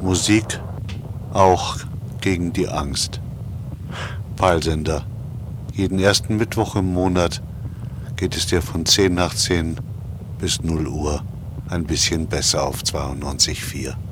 Musik auch gegen die Angst. Peilsender. Jeden ersten Mittwoch im Monat geht es dir von 10 nach 10 bis 0 Uhr ein bisschen besser auf 92,4.